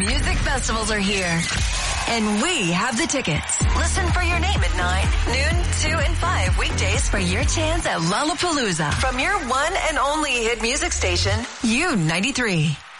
music festivals are here. And we have the tickets. Listen for your name at 9, noon, 2, and 5 weekdays for your chance at Lollapalooza from your one and only hit music station, U93.